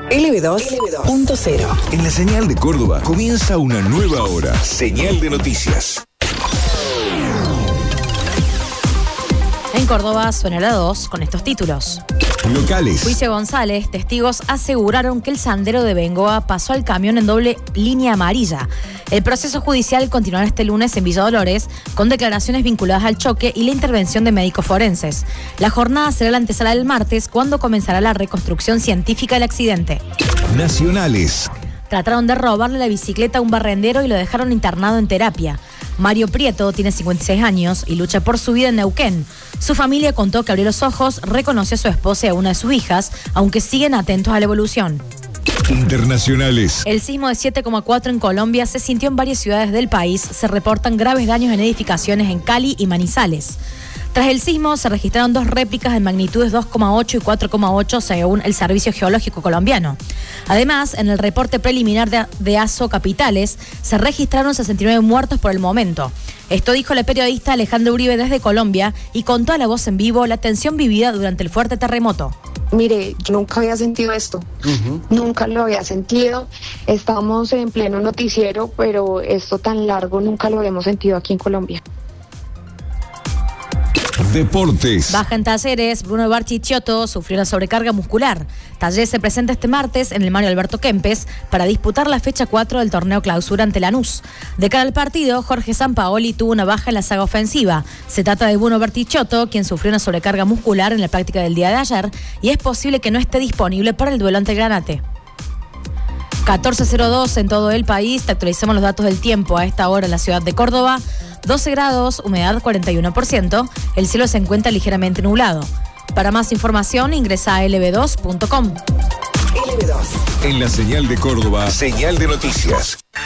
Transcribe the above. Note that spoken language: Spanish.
LB2.0. En la señal de Córdoba comienza una nueva hora. Señal de noticias. En Córdoba suena la 2 con estos títulos. Locales. Juicio González, testigos aseguraron que el sandero de Bengoa pasó al camión en doble línea amarilla. El proceso judicial continuará este lunes en Villa Dolores con declaraciones vinculadas al choque y la intervención de médicos forenses. La jornada será la antesala del martes, cuando comenzará la reconstrucción científica del accidente. Nacionales. Trataron de robarle la bicicleta a un barrendero y lo dejaron internado en terapia. Mario Prieto tiene 56 años y lucha por su vida en Neuquén. Su familia contó que abrió los ojos, reconoció a su esposa y a una de sus hijas, aunque siguen atentos a la evolución. Internacionales. El sismo de 7,4 en Colombia se sintió en varias ciudades del país. Se reportan graves daños en edificaciones en Cali y Manizales. Tras el sismo se registraron 2 réplicas de magnitudes 2,8 y 4,8 según el Servicio Geológico Colombiano. Además, en el reporte preliminar de ASO Capitales se registraron 69 muertos por el momento. Esto dijo la periodista Alejandra Uribe desde Colombia y contó a La Voz en Vivo la tensión vivida durante el fuerte terremoto. Mire, yo nunca había sentido esto, nunca lo había sentido. Estábamos en pleno noticiero, pero esto tan largo nunca lo habíamos sentido aquí en Colombia. Deportes. Baja en Talleres, Bruno Bartichotto sufrió una sobrecarga muscular. Talleres se presenta este martes en el Mario Alberto Kempes para disputar la fecha 4 del torneo clausura ante Lanús. De cara al partido, Jorge Sampaoli tuvo una baja en la saga ofensiva. Se trata de Bruno Bartichotto, quien sufrió una sobrecarga muscular en la práctica del día de ayer y es posible que no esté disponible para el duelo ante el Granate. 14:02 en todo el país. Te actualizamos los datos del tiempo a esta hora en la ciudad de Córdoba. 12 grados, humedad 41%. El cielo se encuentra ligeramente nublado. Para más información ingresa a lb2.com. LB2. En la señal de Córdoba, señal de noticias.